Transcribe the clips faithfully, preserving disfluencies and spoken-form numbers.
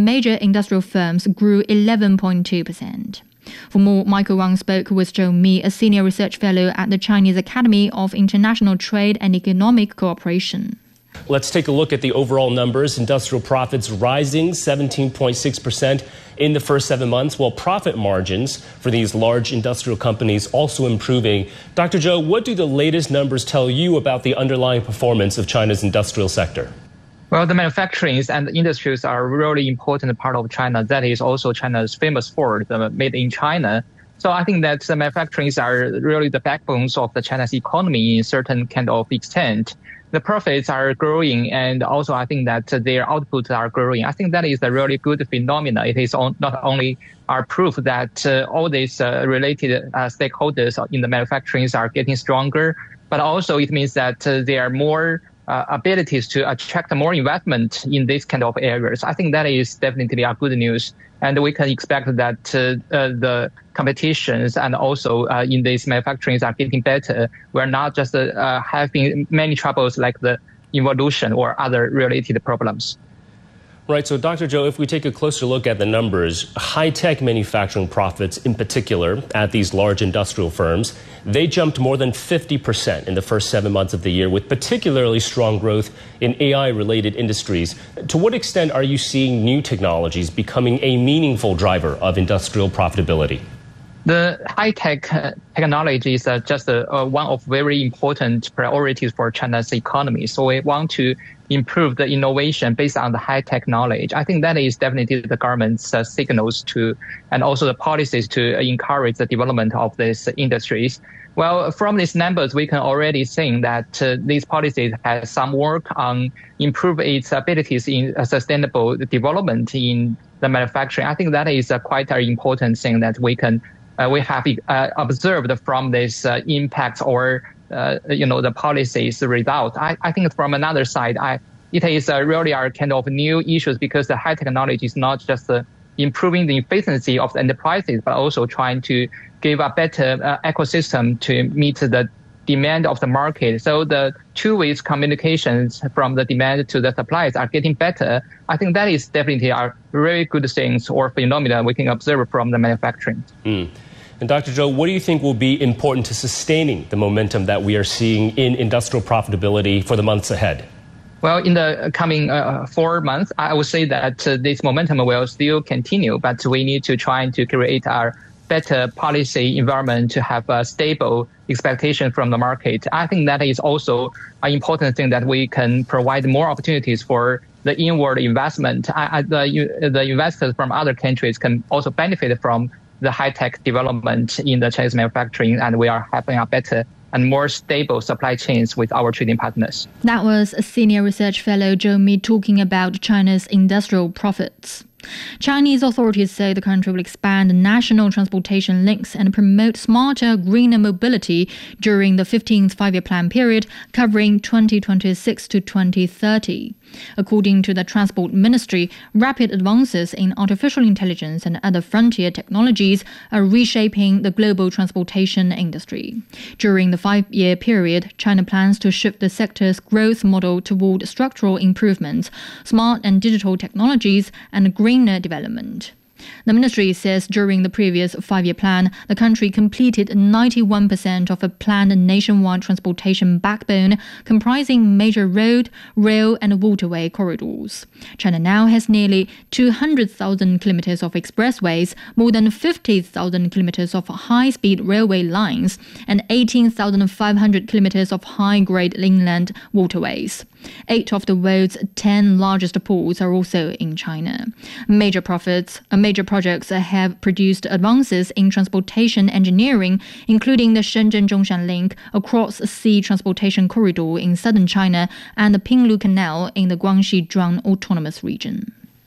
major industrial firms grew eleven point two percent. For more, Michael Wang spoke with Zhou Mi, a senior research fellow at the Chinese Academy of International Trade and Economic Cooperation. Let's take a look at the overall numbers. Industrial profits rising seventeen point six percent in the first seven months, while profit margins for these large industrial companies also improving. Doctor Zhou, what do the latest numbers tell you about the underlying performance of China's industrial sector? Well, the manufacturing and the industries are a really important part of China. That is also China's famous for the made in China. So I think that the manufacturing are really the backbones of the China's economy in certain kind of extent. The profits are growing, and also I think that their outputs are growing. I think that is a really good phenomenon. It is on, not only our proof that uh, all these uh, related uh, stakeholders in the manufacturing are getting stronger, but also it means that uh, there are more uh, abilities to attract more investment in these kind of areas. I think that is definitely a good news. And we can expect that uh, uh, the competitions and also uh, in this manufacturing are getting better. We're not just uh, having many troubles like the evolution or other related problems. Right. So, Doctor Zhou, if we take a closer look at the numbers, high-tech manufacturing profits in particular at these large industrial firms, they jumped more than fifty percent in the first seven months of the year, with particularly strong growth in A I-related industries. To what extent are you seeing new technologies becoming a meaningful driver of industrial profitability? The high-tech uh, technology is uh, just uh, uh, one of very important priorities for China's economy. So we want to improve the innovation based on the high-tech knowledge. I think that is definitely the government's uh, signals to, and also the policies to encourage the development of these industries. Well, from these numbers, we can already see that uh, these policies have some work on improve its abilities in uh, sustainable development in the manufacturing. I think that is uh, quite an important thing that we can Uh, we have uh, observed from this uh, impact or, uh, you know, the policies result. I, I think from another side, I, it is uh, really our kind of new issues because the high technology is not just uh, improving the efficiency of the enterprises, but also trying to give a better uh, ecosystem to meet the demand of the market. So the two-way communications from the demand to the supplies are getting better. I think that is definitely a very good things or phenomena we can observe from the manufacturing. Mm. And Doctor Zhou, what do you think will be important to sustaining the momentum that we are seeing in industrial profitability for the months ahead? Well, in the coming uh, four months, I would say that uh, this momentum will still continue, but we need to try to create our better policy environment to have a stable expectation from the market. I think that is also an important thing that we can provide more opportunities for the inward investment. I, I, the, the investors from other countries can also benefit from the high-tech development in the Chinese manufacturing, and we are having a better and more stable supply chains with our trading partners. That was a senior research fellow Zhou Mi talking about China's industrial profits. Chinese authorities say the country will expand national transportation links and promote smarter, greener mobility during the fifteenth five-year plan period, covering twenty twenty-six to twenty thirty. According to the Transport Ministry, rapid advances in artificial intelligence and other frontier technologies are reshaping the global transportation industry. During the five-year period, China plans to shift the sector's growth model toward structural improvements, smart and digital technologies, and greener development. The ministry says during the previous five-year plan, the country completed ninety-one percent of a planned nationwide transportation backbone comprising major road, rail and waterway corridors. China now has nearly two hundred thousand kilometers of expressways, more than fifty thousand kilometers of high-speed railway lines, and eighteen thousand five hundred kilometers of high-grade inland waterways. Eight of the world's ten largest ports are also in China. Major profits, uh, major projects have produced advances in transportation engineering, including the Shenzhen-Zhongshan Link, a cross-sea transportation corridor in southern China, and the Pinglu Canal in the Guangxi-Zhuang Autonomous Region.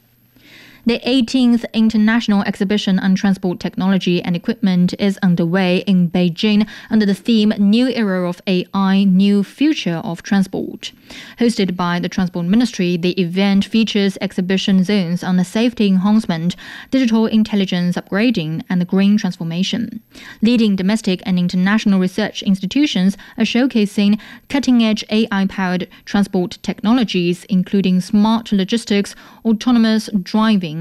The eighteenth International Exhibition on Transport Technology and Equipment is underway in Beijing under the theme New Era of A I, New Future of Transport. Hosted by the Transport Ministry, the event features exhibition zones on the safety enhancement, digital intelligence upgrading, and green transformation. Leading domestic and international research institutions are showcasing cutting-edge A I-powered transport technologies, including smart logistics, autonomous driving,